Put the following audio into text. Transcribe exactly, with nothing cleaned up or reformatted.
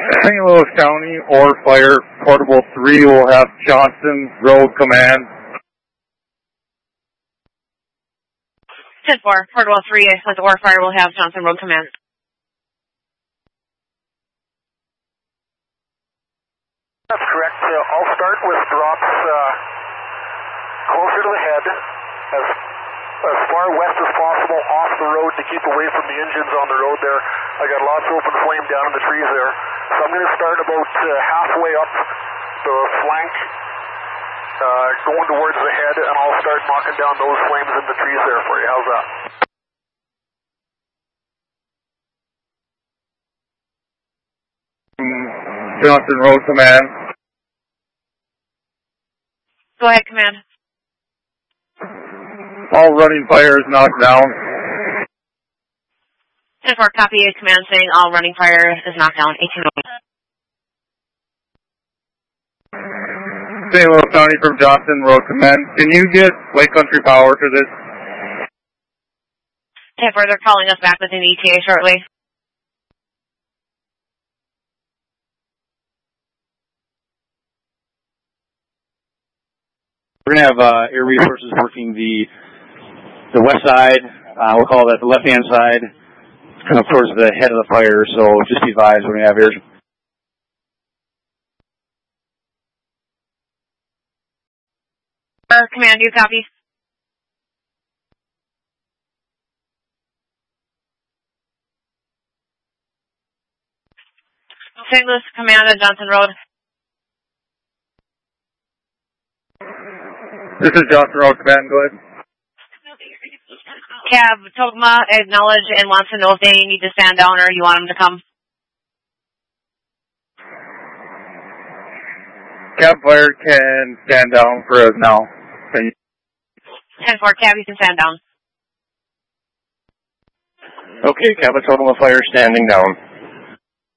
Saint Louis County or Fire Portable three will have Johnson Road Command. ten four, Portable three with or Fire will have Johnson Road Command. That's correct. Uh, I'll start with drops uh, closer to the head, as as far west as possible off the road to keep away from the engines on the road there. I got lots of open flame down in the trees there. So I'm going to start about uh, halfway up the flank, uh, going towards the head, and I'll start knocking down those flames in the trees there for you. How's that? Johnson Road Command. Go ahead, Command. All running fire is knocked down. ten four, copy Command saying all running fire is knocked down. eighteen oh. Saint Louis County from Johnson Road Command. Can you get Lake Country Power to this? ten four, they're calling us back within E T A shortly. We're going to have uh, air resources working the the west side, uh, we'll call that the left-hand side, kind of towards the head of the fire, so just be advised we're going to have air. Uh, command, you copy? Saint Louis Command at Johnson Road. This is Johnson Road Command, go ahead. Cab, Togma acknowledge and wants to know if they need to stand down or you want them to come. Cab Fire can stand down for us now. Can you? ten four, Cab, you can stand down. Okay, Cab, Togma Fire standing down.